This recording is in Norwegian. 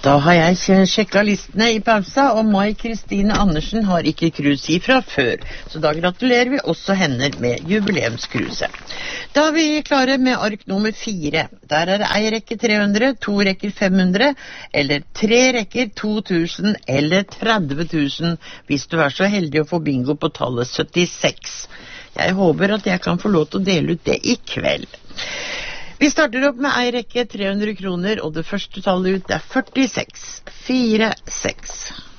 Da har jeg sjekket listene i pausa, og Mai Kristine Andersen har ikke cruise fra før. Så da gratulerer vi også henne med jubileumscruise. Da er vi klare med ark nummer 4. Der er det ei rekke 300, 2 rekker 500, eller 3 rekker 2000, eller 30 000, hvis du er så heldig å få bingo på tallet 76. Jeg håper at jeg kan få lov til å dele ut det i kveld. Vi starter opp med ei rekke 300 kroner, og det første tallet ut er 46. 46.